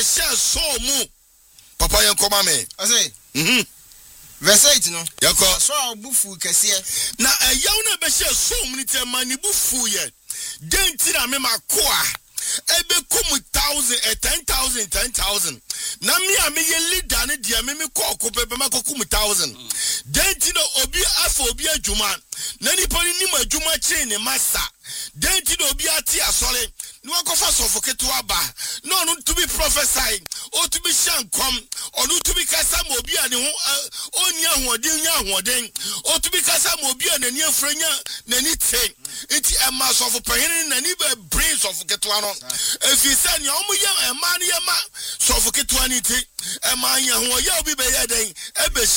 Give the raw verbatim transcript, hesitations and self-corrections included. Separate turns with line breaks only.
share so mu papa yen koma me
I say
mhm
verse eight no
yako
so obufu kese
na eyaw na be share so mu ni tema ni bufu ye denti na me makoa ebe kum thousand eh, ten thousand ten thousand na me a me ye leader ne dia me me call ko be ma kum thousand denti no obi afọ obi adwuma na ni poni ni ma adwuma chi ne masa denti no obi ati asore no akofa sofokето aba no no to be prophesy o to be shankom o no to be kasa mo obi ani ho oni ahoden nya ahoden o to be kasa mo obi anani afranya nani te enti ema sofopanyin nani be brain sofokето ano efi se ne omo ye ema ne ye ma sofokето ani te ema nya ho ye obi be ye den ebe